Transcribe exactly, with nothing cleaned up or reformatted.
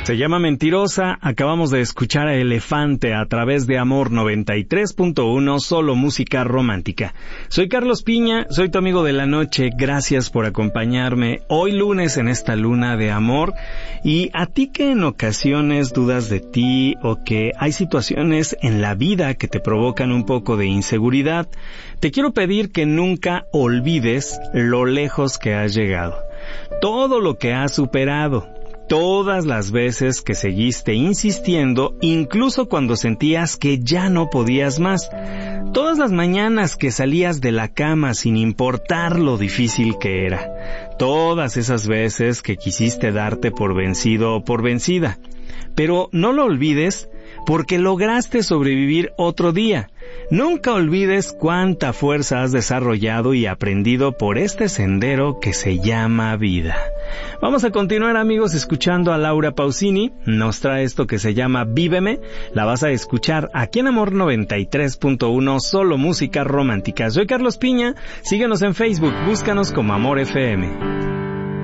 Se llama Mentirosa. Acabamos de escuchar a Elefante a través de Amor noventa y tres punto uno, solo música romántica. Soy Carlos Piña, soy tu amigo de la noche. Gracias por acompañarme hoy lunes en esta luna de amor. Y a ti que en ocasiones dudas de ti o que hay situaciones en la vida que te provocan un poco de inseguridad, te quiero pedir que nunca olvides lo lejos que has llegado, todo lo que has superado, todas las veces que seguiste insistiendo, incluso cuando sentías que ya no podías más, todas las mañanas que salías de la cama sin importar lo difícil que era, todas esas veces que quisiste darte por vencido o por vencida. Pero no lo olvides porque lograste sobrevivir otro día. Nunca olvides cuánta fuerza has desarrollado y aprendido por este sendero que se llama vida. Vamos a continuar, amigos, escuchando a Laura Pausini. Nos trae esto que se llama Víveme. La vas a escuchar aquí en Amor noventa y tres punto uno, solo música romántica. Soy Carlos Piña. Síguenos en Facebook. Búscanos como Amor F M.